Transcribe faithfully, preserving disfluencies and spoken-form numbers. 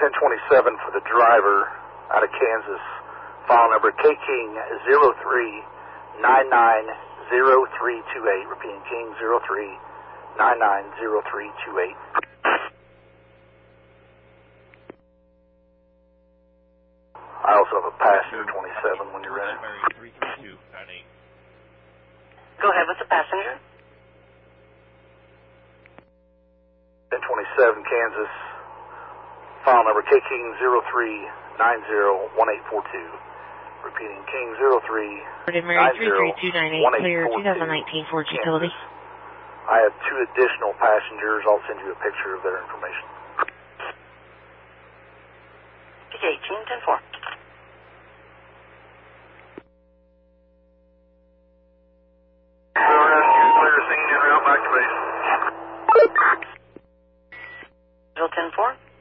ten twenty-seven for the driver out of Kansas. File number K King zero three nine nine zero three two eight. Repeating, King zero three nine nine zero three two eight. I also have a passenger twenty-seven when you're ready. Go ahead with the passenger. ten twenty-seven, Kansas. File number K King zero three nine zero one eight four two. Repeating, King zero three nine zero one eight four two. twenty nineteen Ford Utility. I have two additional passengers. I'll send you a picture of their information. P K eighteen ten four. Clear scene en route back to base. ten four.